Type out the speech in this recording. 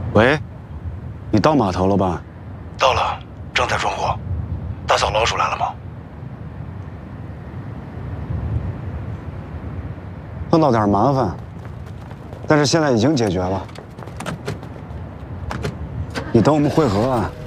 喂，你到码头了吧？ 到了，正在装货。大嫂老鼠来了吗？ 碰到点麻烦，但是现在已经解决了。你等我们会合啊。